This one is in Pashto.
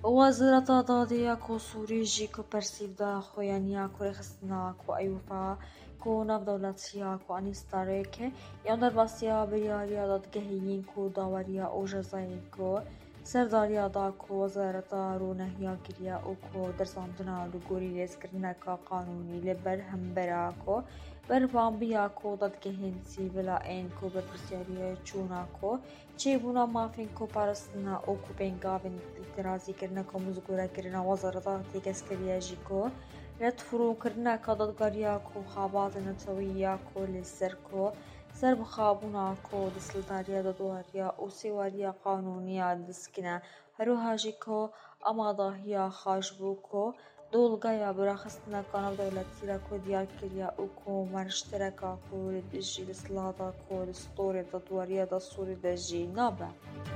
وزارة دادية كو سوريجي كو برسيفدا خويانيا كو رخصنا كو أيوفا كو ناف دولتيا كو أنيستاريك ياندر باسيا برياريا داد جهيين كو داوريا أو جزاين كو سرداريا دا كو وزارة رونهيا كريا أو كو درساندنا لغوري ريسكرنا كا قانوني لبر همبرا كو بربامبيا كو داد جهين سيفلا إن كو برسياريا چونا كو چيبونا مافين كو پارستنا أو كو بينغابين اعتراضي كرنا كو مزگورا كرنا وزارة تيكسكريا جيكو رد فرو كرنا كا دادگاريا كو خابات نتويا كو لسر كو سر بخابونا كو دسلداريا دادواريا أو سيواريا قانونيا دسكنا هروها جيكو أما ضاهيا خاجبو كو دولغايا براخستنا كانو دولتيرا كو ديار كريا أو كو مرشتركا كو ردجي دسلادا كو دستوري دادواريا دا سوري دجي نابا